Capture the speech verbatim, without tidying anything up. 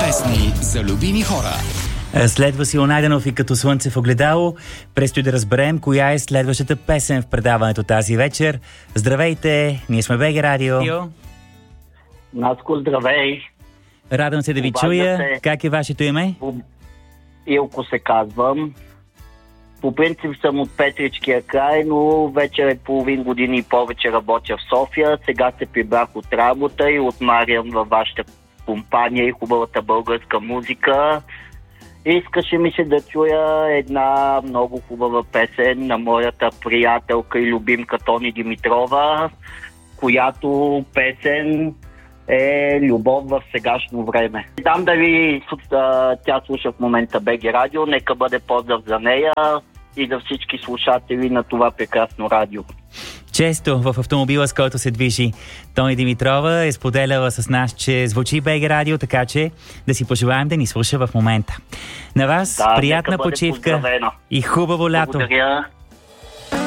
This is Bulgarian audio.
Песни за любими хора. След Васил Найденов и Като слънце в огледало, предстои да разберем коя е следващата песен в предаването тази вечер. Здравейте, ние сме БГ Радио. Наско, здравей! Радвам се да ви Обажда чуя. се. Как е вашето име? Илко се казвам. По принцип съм от Петричкия край, но вече е половин година и повече работя в София. Сега се прибрах от работа и отмарям във вашата компания и хубавата българска музика. Искаше ми се да чуя една много хубава песен на моята приятелка и любимка Тони Димитрова, която песен е любов в сегашно време. Дам дали тя слуша в момента БГ Радио, нека бъде поздрав за нея и за всички слушатели на това прекрасно радио. Често в автомобила, с който се движи Тони Димитрова, е споделяла с нас, че звучи БГ Радио, така че да си пожелаем да ни слуша в момента. На вас Да, приятна почивка и хубаво лято. Благодаря.